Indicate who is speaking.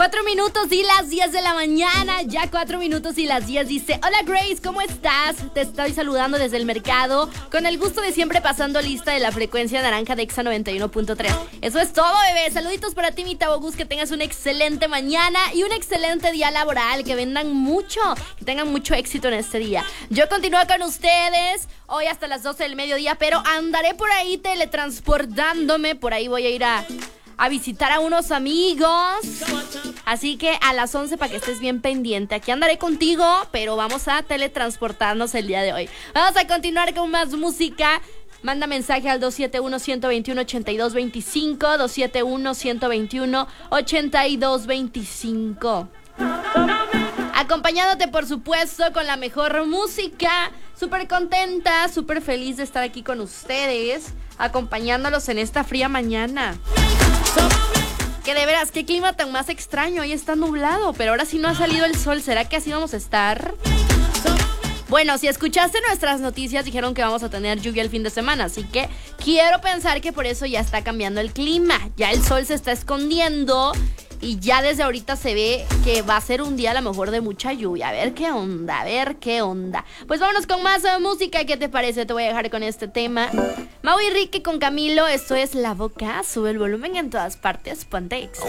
Speaker 1: 4 minutos y las 10 de la mañana. Ya 4 minutos y las 10. Dice: hola Grace, ¿cómo estás? Te estoy saludando desde el mercado. Con el gusto de siempre pasando lista de la frecuencia naranja de Exa 91.3. Eso es todo, bebé. Saluditos para ti, mi Tabogus. Que tengas una excelente mañana y un excelente día laboral. Que vendan mucho. Que tengan mucho éxito en este día. Yo continúo con ustedes hoy hasta las 12 del mediodía, pero andaré por ahí teletransportándome. Por ahí voy a ir a visitar a unos amigos. Así que a las 11 para que estés bien pendiente. Aquí andaré contigo, pero vamos a teletransportarnos el día de hoy. Vamos a continuar con más música. Manda mensaje al 271-121-8225, 271-121-8225. Acompañándote, por supuesto, con la mejor música. Súper contenta, súper feliz de estar aquí con ustedes, acompañándolos en esta fría mañana. Que de veras, qué clima tan más extraño. Hoy está nublado, pero ahora sí no ha salido el sol. ¿Será que así vamos a estar? Bueno, si escuchaste nuestras noticias, dijeron que vamos a tener lluvia el fin de semana. Así que quiero pensar que por eso ya está cambiando el clima. Ya el sol se está escondiendo y ya desde ahorita se ve que va a ser un día a lo mejor de mucha lluvia. A ver qué onda, a ver qué onda. Pues vámonos con más música. ¿Qué te parece? Te voy a dejar con este tema. Mau y Ricky con Camilo. Esto es La Boca. Sube el volumen en todas partes. Ponte Exa.